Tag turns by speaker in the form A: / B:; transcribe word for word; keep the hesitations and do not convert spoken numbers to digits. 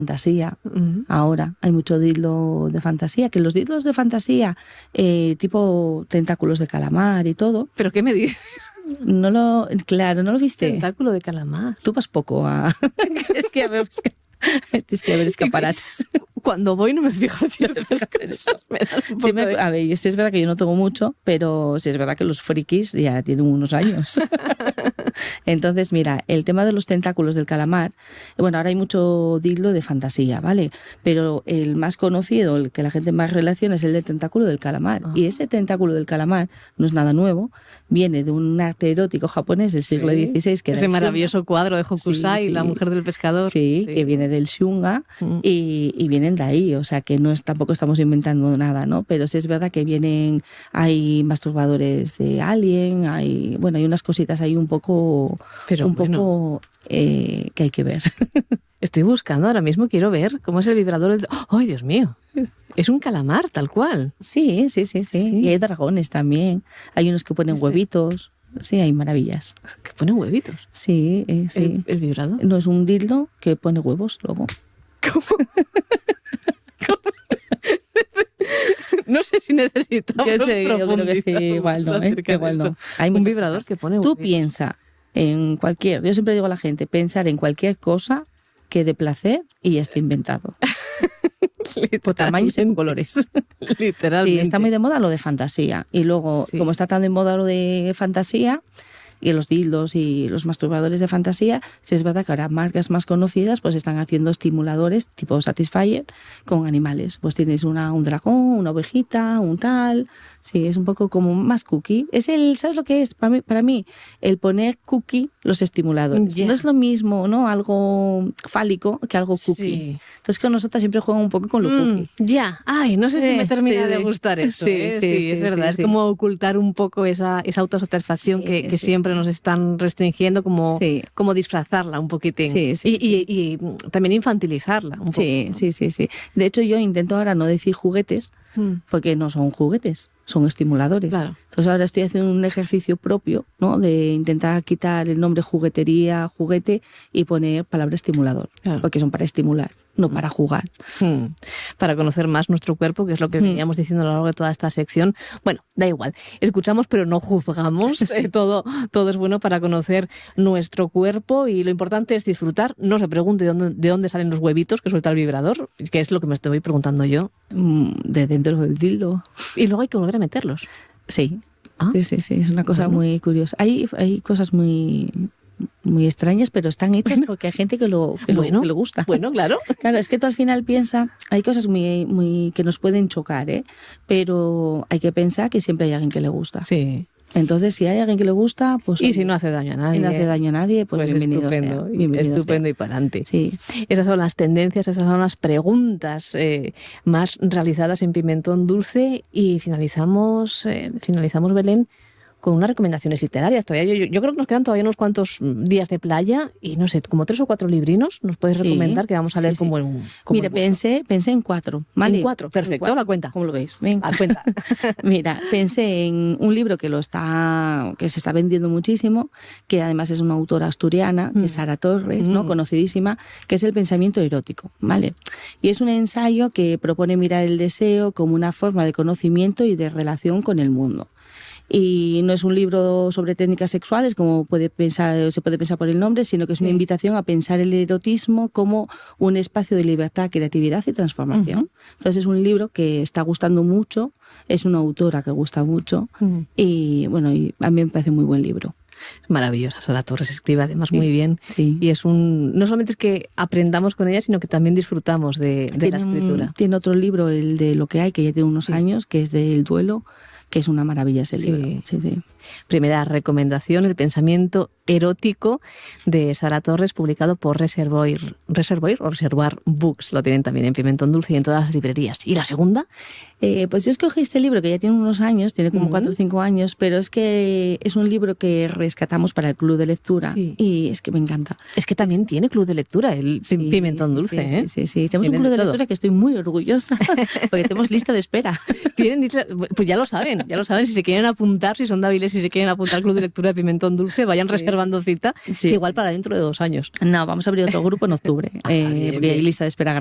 A: fantasía. Uh-huh. Ahora hay mucho dildo de fantasía, que los dildos de fantasía, eh, tipo tentáculos de calamar y todo.
B: ¿Pero qué me dices?
A: No lo, claro, ¿no lo viste?
B: Tentáculo de calamar.
A: Tú vas poco a... es que a ver, tienes que ver escaparates.
B: Cuando voy no me fijo ciertas cosas.
A: Eso. Sí, me, a ver, sí es verdad que yo no tengo mucho, pero sí es verdad que los frikis ya tienen unos años. Entonces, mira, el tema de los tentáculos del calamar, bueno, ahora hay mucho dildo de fantasía, ¿vale? Pero el más conocido, el que la gente más relaciona, es el del tentáculo del calamar. Oh. Y ese tentáculo del calamar no es nada nuevo, viene de un arte erótico japonés del siglo dieciséis. Que
B: Ese
A: era
B: maravilloso
A: shunga.
B: Cuadro de Hokusai, sí, sí. La mujer del pescador.
A: Sí, sí. Que viene del shunga mm. y, y vienen de ahí, o sea que no es, tampoco estamos inventando nada, ¿no? Pero sí es verdad que vienen, hay masturbadores de Alien, hay, bueno, hay unas cositas ahí un poco, Pero un bueno. poco eh, que hay que ver.
B: Estoy buscando ahora mismo, quiero ver cómo es el vibrador. De... ¡Ay, Dios mío! Es un calamar, tal cual.
A: Sí, sí, sí, sí, sí. Y hay dragones también. Hay unos que ponen este... huevitos. Sí, hay maravillas.
B: ¿Que ponen huevitos?
A: Sí, eh, sí.
B: ¿El, ¿El vibrador?
A: No, es un dildo que pone huevos luego.
B: ¿Cómo? ¿Cómo? No sé si necesitamos
A: yo sé, yo creo que sí, igual no, ¿eh? Igual no.
B: Hay un vibrador cosas. Que pone
A: Tú piensa en cualquier, yo siempre digo a la gente, pensar en cualquier cosa que de placer y ya está inventado. Por tamaños y por colores.
B: Literalmente.
A: Sí, está muy de moda lo de fantasía. Y luego, sí. como está tan de moda lo de fantasía, y los dildos y los masturbadores de fantasía, sí es verdad que ahora marcas más conocidas pues están haciendo estimuladores tipo Satisfyer con animales. Pues tienes una, un dragón, una ovejita, un tal... Sí, es un poco como más cookie. Es el, ¿sabes lo que es? Para mí, para mí el poner cookie los estimuladores. Yeah. No es lo mismo, ¿no? Algo fálico que algo cookie. Sí. Entonces con nosotras siempre juegan un poco con lo mm, cookie.
B: Ya. Yeah. Ay, no sé sí, si me termina sí, de gustar eso. Sí, ¿eh? sí, sí, sí, es verdad. Sí, es sí. como ocultar un poco esa, esa autosatisfacción sí, que, que sí, siempre sí. nos están restringiendo, como, sí. como disfrazarla un poquitín. Sí, sí, y, sí. Y, y, y también infantilizarla un poco.
A: Sí, ¿no? sí, sí, sí. De hecho, yo intento ahora no decir juguetes, porque no son juguetes, son estimuladores. Claro. Entonces ahora estoy haciendo un ejercicio propio, ¿no? De intentar quitar el nombre juguetería, juguete y poner palabra estimulador, claro. porque son para estimular, no para jugar.
B: Hmm. Para conocer más nuestro cuerpo, que es lo que veníamos hmm. diciendo a lo largo de toda esta sección. Bueno, da igual, escuchamos pero no juzgamos, eh, todo, todo es bueno para conocer nuestro cuerpo y lo importante es disfrutar. No se pregunte de dónde, de dónde salen los huevitos que suelta el vibrador, que es lo que me estoy preguntando yo.
A: De dentro del dildo.
B: Y luego hay que volver a meterlos.
A: Sí, ¿Ah? sí, sí, sí, es una cosa bueno. muy curiosa. Hay, hay cosas muy... muy extrañas, pero están hechas bueno. porque hay gente que lo, que,
B: bueno,
A: lo, que le gusta.
B: Bueno, claro.
A: Claro, es que tú al final piensas, hay cosas muy, muy que nos pueden chocar, ¿eh? Pero hay que pensar que siempre hay alguien que le gusta.
B: Sí.
A: Entonces, si hay alguien que le gusta, pues...
B: Y si no hace daño a nadie.
A: Y no hace daño a nadie, pues, pues bienvenido
B: estupendo,
A: sea. Bienvenido
B: estupendo
A: sea.
B: Y para adelante.
A: Sí.
B: Esas son las tendencias, esas son las preguntas eh, más realizadas en Pimentón Dulce y finalizamos, eh, finalizamos Belén, con unas recomendaciones literarias. Todavía yo, yo creo que nos quedan todavía unos cuantos días de playa y no sé, como tres o cuatro librinos nos puedes sí, recomendar que vamos a leer sí, como en como
A: Mira, pensé, pensé en cuatro. ¿Vale?
B: En cuatro, perfecto, en cuatro. La cuenta.
A: ¿Cómo lo veis? Venga.
B: La cuenta.
A: Mira, pensé en un libro que lo está, que se está vendiendo muchísimo, que además es una autora asturiana, que es Sara Torres, mm. ¿no? Conocidísima, que es El pensamiento erótico, ¿vale? Y es un ensayo que propone mirar el deseo como una forma de conocimiento y de relación con el mundo. Y no es un libro sobre técnicas sexuales, como puede pensar, se puede pensar por el nombre, sino que es una sí. invitación a pensar el erotismo como un espacio de libertad, creatividad y transformación. Uh-huh. Entonces es un libro que está gustando mucho, es una autora que gusta mucho uh-huh. y bueno, y a mí me parece muy buen libro.
B: Maravillosa, Sara Torres escribe además sí, muy bien
A: sí.
B: y es un no solamente es que aprendamos con ella, sino que también disfrutamos de, de
A: tiene
B: la escritura.
A: Un, tiene otro libro, el de Lo que hay, que ya tiene unos sí. años, que es del duelo, que es una maravilla ese
B: sí.
A: libro. Sí, sí.
B: Primera recomendación, El pensamiento erótico de Sara Torres, publicado por Reservoir, Reservoir o Reservoir Books. Lo tienen también en Pimentón Dulce y en todas las librerías. ¿Y la segunda?
A: Eh, pues yo escogí este libro que ya tiene unos años, tiene como uh-huh. cuatro o cinco años, pero es que es un libro que rescatamos para el club de lectura sí. y es que me encanta.
B: Es que también tiene club de lectura el sí, Pimentón Dulce.
A: Sí,
B: ¿eh?
A: sí, sí, sí. Tenemos un club de, de lectura que estoy muy orgullosa porque tenemos lista de espera.
B: Tienen, pues ya lo saben, Ya lo saben, si se quieren apuntar, si son débiles, si se quieren apuntar al Club de Lectura de Pimentón Dulce, vayan sí. reservando cita, sí, igual sí. para dentro de dos años.
A: No, vamos a abrir otro grupo en octubre, ah, eh, bien, bien. Hay lista de espera